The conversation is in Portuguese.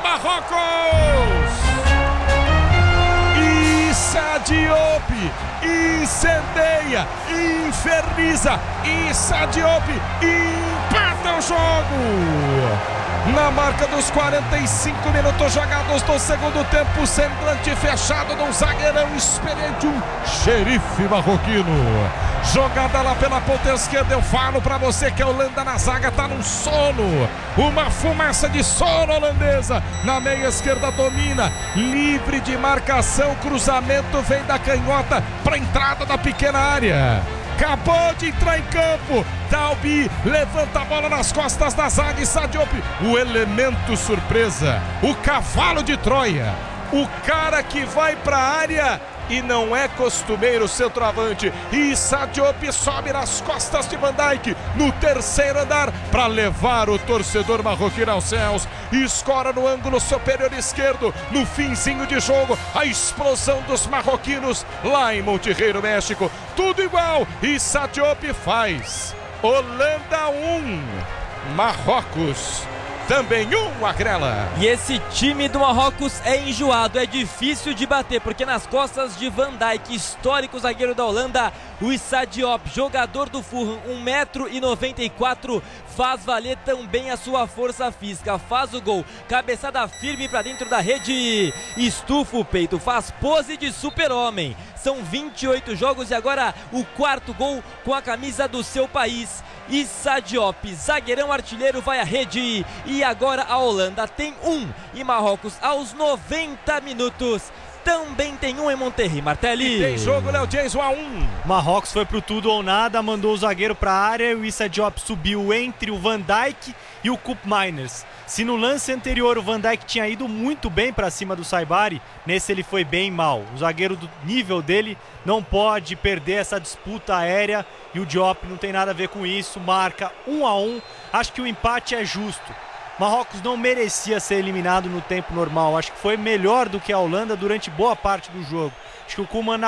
Marrocos! Issa Diop incendeia, inferniza. Issa Diop empata o jogo. Na marca dos 45 minutos jogados do segundo tempo, semblante fechado de um zagueirão experiente, um xerife marroquino. Jogada lá pela ponta esquerda, eu falo pra você que a Holanda na zaga tá num sono. Uma fumaça de sono holandesa. Na meia esquerda domina, livre de marcação, cruzamento vem da canhota pra entrada da pequena área. Acabou de entrar em campo. Talbi levanta a bola nas costas da zaga. Issa Diop, o elemento surpresa, o cavalo de Troia, o cara que vai pra área e não é costumeiro centroavante. Issa Diop sobe nas costas de Van Dijk no terceiro andar para levar o torcedor marroquino aos céus. Escora no ângulo superior esquerdo. No finzinho de jogo, a explosão dos marroquinos lá em Monterrey, México. Tudo igual. Issa Diop faz. Holanda 1, Marrocos também 1, Agrela. E esse time do Marrocos é enjoado, é difícil de bater, porque nas costas de Van Dijk, histórico zagueiro da Holanda, o Issa Diop, jogador do Fulham, 1,94 m, faz valer também a sua força física, faz o gol, cabeçada firme para dentro da rede, estufa o peito, faz pose de super-homem. São 28 jogos e agora o quarto gol com a camisa do seu país. Issa Diop, zagueirão artilheiro, vai à rede. E agora a Holanda tem 1 e Marrocos aos 90 minutos também tem 1 em Monterrey. Martelli. E tem jogo, Léo Jason, a 1. Marrocos foi pro tudo ou nada, mandou o zagueiro pra área e o Issa Diop subiu entre o Van Dijk e o Koopmeiners. Se no lance anterior o Van Dijk tinha ido muito bem para cima do Saibari, nesse ele foi bem mal. O zagueiro do nível dele não pode perder essa disputa aérea e o Diop não tem nada a ver com isso. Marca 1-1. Acho que o empate é justo. Marrocos não merecia ser eliminado no tempo normal. Acho que foi melhor do que a Holanda durante boa parte do jogo. Acho que o Koeman